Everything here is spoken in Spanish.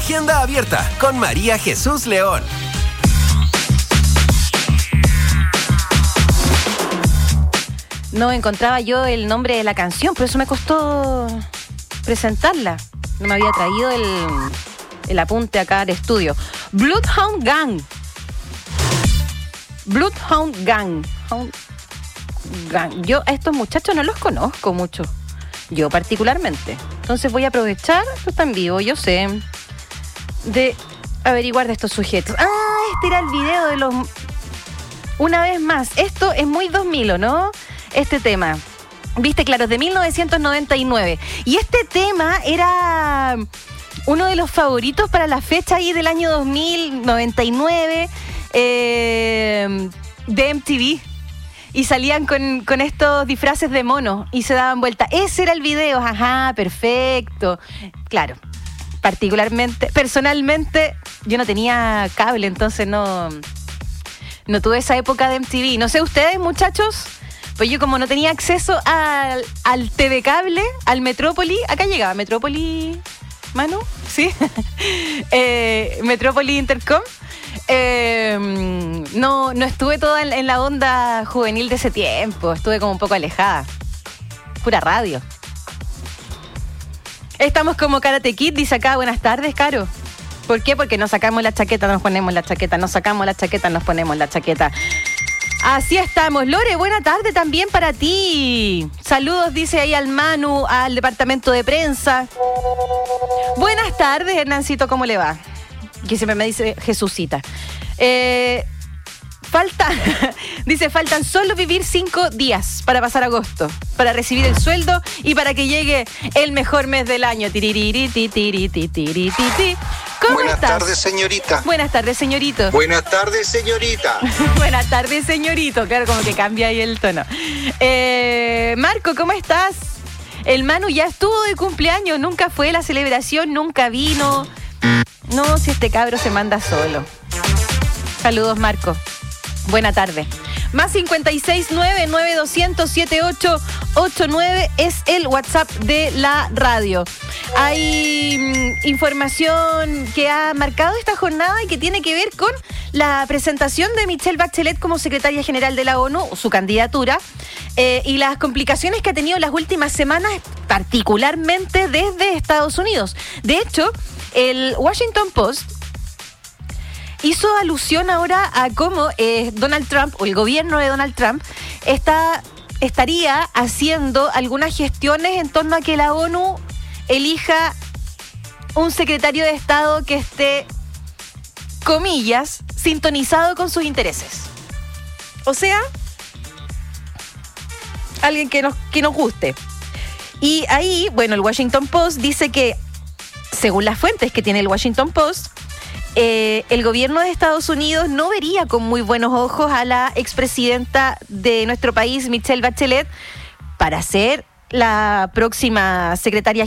Agenda Abierta con María Jesús León. No encontraba yo el nombre de la canción, por eso me costó presentarla. No me había traído el apunte acá al estudio. Bloodhound Gang. Bloodhound Gang. Yo a estos muchachos no los conozco mucho. Yo particularmente. Entonces voy a aprovechar, esto está en vivo, yo sé, de averiguar de estos sujetos. Este era el video de los... Una vez más, esto es muy 2000, ¿o no? Este tema, viste, claro, es de 1999. Y este tema era uno de los favoritos para la fecha ahí del año 2099 de MTV. Y salían con estos disfraces de mono y se daban vuelta. Ese era el video, ajá, perfecto. Claro, personalmente, yo no tenía cable, entonces no tuve esa época de MTV. No sé, ustedes, muchachos... Pues yo como no tenía acceso al TV Cable, al Metrópoli, acá llegaba Metrópoli, Manu, ¿sí? Metrópoli Intercom. No estuve toda en la onda juvenil de ese tiempo, estuve como un poco alejada. Pura radio. Estamos como Karate Kid, dice acá, buenas tardes, Caro. ¿Por qué? Porque nos sacamos la chaqueta, nos ponemos la chaqueta, nos sacamos la chaqueta, nos ponemos la chaqueta. Así estamos. Lore, buena tarde también para ti. Saludos, dice ahí al Manu, al departamento de prensa. Buenas tardes, Hernancito, ¿cómo le va? Que siempre me dice Jesucita. Faltan solo vivir 5 días para pasar agosto, para recibir el sueldo y para que llegue el mejor mes del año. ¿Cómo estás? Buenas tardes, señorita. Buenas tardes, señorito. Buenas tardes, señorita. Buenas tardes, señorito. Claro, como que cambia ahí el tono. Marco, ¿cómo estás? El Manu ya estuvo de cumpleaños, nunca fue la celebración, nunca vino. No, si este cabro se manda solo. Saludos, Marco. Buena tarde. Más 569-9200-7889 es el WhatsApp de la radio. Hay información que ha marcado esta jornada y que tiene que ver con la presentación de Michelle Bachelet como secretaria general de la ONU, su candidatura, y las complicaciones que ha tenido las últimas semanas, particularmente desde Estados Unidos. De hecho, el Washington Post hizo alusión ahora a cómo Donald Trump, o el gobierno de Donald Trump, estaría haciendo algunas gestiones en torno a que la ONU elija un secretario de Estado que esté, comillas, sintonizado con sus intereses. O sea, alguien que nos guste. Y ahí, bueno, el Washington Post dice que, según las fuentes que tiene el Washington Post, el gobierno de Estados Unidos no vería con muy buenos ojos a la expresidenta de nuestro país, Michelle Bachelet, para ser la próxima secretaria